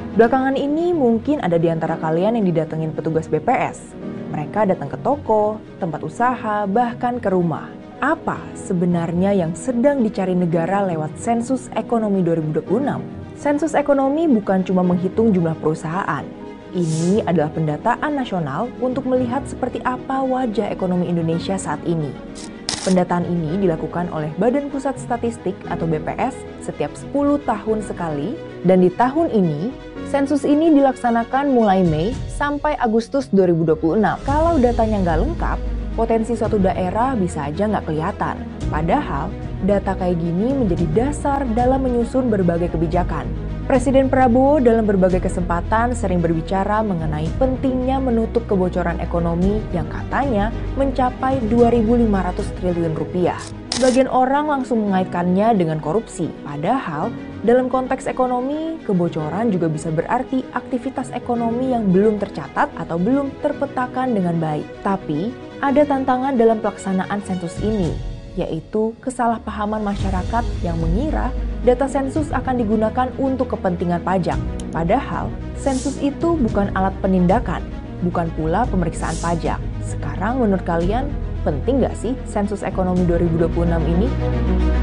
Belakangan ini mungkin ada di antara kalian yang didatengin petugas BPS. Mereka datang ke toko, tempat usaha, bahkan ke rumah. Apa sebenarnya yang sedang dicari negara lewat sensus ekonomi 2026? Sensus ekonomi bukan cuma menghitung jumlah perusahaan. Ini adalah pendataan nasional untuk melihat seperti apa wajah ekonomi Indonesia saat ini. Pendataan ini dilakukan oleh Badan Pusat Statistik atau BPS setiap 10 tahun sekali, dan di tahun ini, sensus ini dilaksanakan mulai Mei sampai Agustus 2026. Kalau datanya nggak lengkap, potensi suatu daerah bisa aja nggak kelihatan. Padahal, data kayak gini menjadi dasar dalam menyusun berbagai kebijakan. Presiden Prabowo dalam berbagai kesempatan sering berbicara mengenai pentingnya menutup kebocoran ekonomi yang katanya mencapai 2.500 triliun rupiah. Sebagian orang langsung mengaitkannya dengan korupsi, padahal dalam konteks ekonomi, kebocoran juga bisa berarti aktivitas ekonomi yang belum tercatat atau belum terpetakan dengan baik. Tapi, ada tantangan dalam pelaksanaan sensus ini, yaitu kesalahpahaman masyarakat yang mengira data sensus akan digunakan untuk kepentingan pajak. Padahal, sensus itu bukan alat penindakan, bukan pula pemeriksaan pajak. Sekarang menurut kalian, penting nggak sih sensus ekonomi 2026 ini?